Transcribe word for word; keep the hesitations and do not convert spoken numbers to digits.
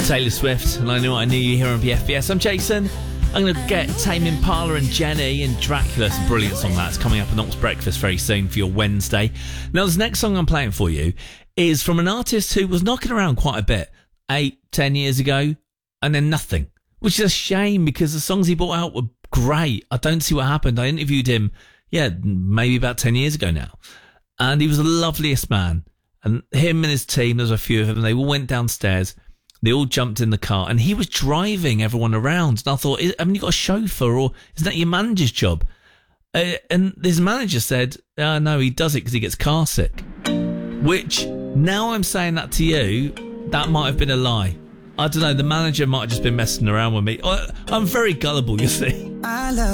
Taylor Swift, and I Knew What I Knew You here on B F B S. I'm Jason. I'm going to get Tame Impala and Jenny and Dracula. It's a brilliant song that's coming up on Knox Breakfast very soon for your Wednesday. Now, this next song I'm playing for you is from an artist who was knocking around quite a bit eight, ten years ago, and then nothing, which is a shame because the songs he brought out were great. I don't see what happened. I interviewed him, yeah, maybe about ten years ago now, and he was the loveliest man. And him and his team, there's a few of them, they all went downstairs. They all jumped in the car, and he was driving everyone around. And I thought, haven't you got a chauffeur, or isn't that your manager's job? Uh, and his manager said, uh, no, he does it because he gets car sick. Which, now I'm saying that to you, that might have been a lie. I don't know, the manager might have just been messing around with me. I'm very gullible, you see. I love